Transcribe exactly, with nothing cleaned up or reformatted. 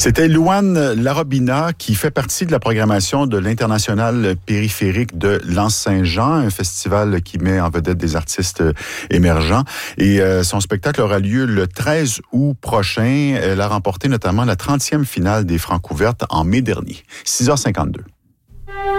C'était Louane Larobina qui fait partie de la programmation de l'International périphérique de l'Anse-Saint-Jean, un festival qui met en vedette des artistes émergents. Et euh, son spectacle aura lieu le treize août prochain. Elle a remporté notamment la trentième finale des Francs ouvertes en mai dernier. six heures cinquante-deux.